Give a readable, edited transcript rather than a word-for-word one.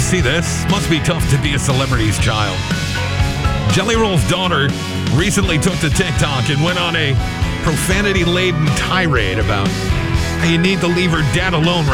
see this. Must be tough to be a celebrity's child. Jelly Roll's daughter recently took to TikTok and went on a profanity-laden tirade about how you need to leave her dad alone